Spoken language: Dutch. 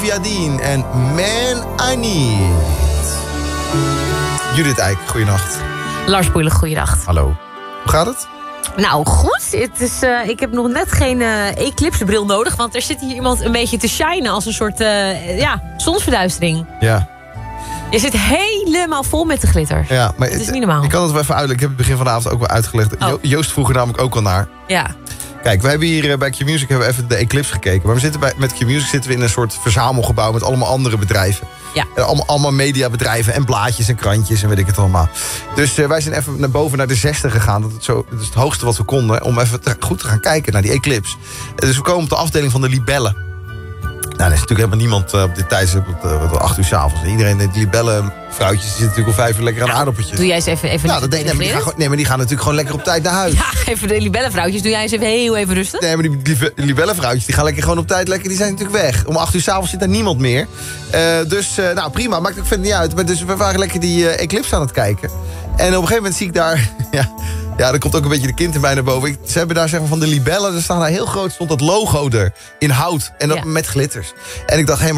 Sophia Dean en Man I Need. Judith Eyck, goeienacht. Lars Boeilen, goeiedag. Hallo. Hoe gaat het? Nou, goed. Ik heb nog net geen eclipsebril nodig, want er zit hier iemand een beetje te shinen als een soort zonsverduistering. Ja. Je zit helemaal vol met de glitter. Ja, maar het is niet normaal. Ik kan het wel even uitleggen. Ik heb het begin van de avond ook wel uitgelegd. Oh. Joost vroeg er namelijk ook al naar. Ja. Kijk, we hebben hier bij Q-Music hebben we even de eclipse gekeken. Maar we zitten met Q-Music zitten we in een soort verzamelgebouw met allemaal andere bedrijven. Ja. En allemaal mediabedrijven en blaadjes en krantjes en weet ik het allemaal. Dus wij zijn even naar boven naar de 60 gegaan. Dat is het hoogste wat we konden. Om even goed te gaan kijken naar die eclipse. Dus we komen op de afdeling van de libellen. Nou, er is natuurlijk helemaal niemand op dit tijdstip op 8 uur 's avonds. Iedereen, die libellenvrouwtjes, die zitten natuurlijk om 5 uur lekker aan aardappeltjes. Doe jij eens even Ja, maar die gaan natuurlijk gewoon lekker op tijd naar huis. Ja, even de libellenvrouwtjes. Doe jij eens even heel even rustig. Nee, maar die libellenvrouwtjes, die gaan lekker gewoon op tijd lekker. Die zijn natuurlijk weg. Om 8 uur 's avonds zit er niemand meer. Nou prima, maakt ook verder niet uit. Maar dus we waren lekker die eclipse aan het kijken. En op een gegeven moment zie ik daar... Ja, er komt ook een beetje de kind erbij naar boven. Ze hebben daar zeg maar van de libellen, er staan daar heel groot, stond dat logo er in hout. En dat met glitters. En ik dacht, hé, maar